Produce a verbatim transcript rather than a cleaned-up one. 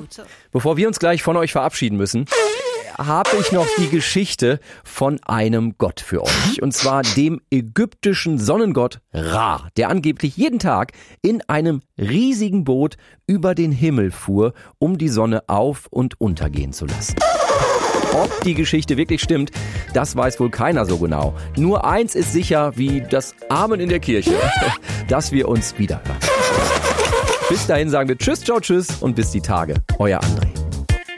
Bevor wir uns gleich von euch verabschieden müssen, habe ich noch die Geschichte von einem Gott für euch. Und zwar dem ägyptischen Sonnengott Ra, der angeblich jeden Tag in einem riesigen Boot über den Himmel fuhr, um die Sonne auf- und untergehen zu lassen. Ob die Geschichte wirklich stimmt, das weiß wohl keiner so genau. Nur eins ist sicher, wie das Amen in der Kirche, dass wir uns wiederhören. Bis dahin sagen wir Tschüss, ciao, tschüss und bis die Tage. Euer André.